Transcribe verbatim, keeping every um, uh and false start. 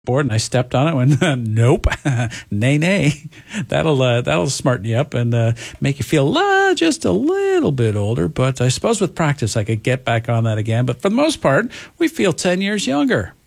board and I stepped on it and nope, nay, nay. That'll uh, that'll smarten you up and uh, make you feel uh, just a little bit older. But I suppose with practice I could get back on that again. But for the most part, we feel ten years younger.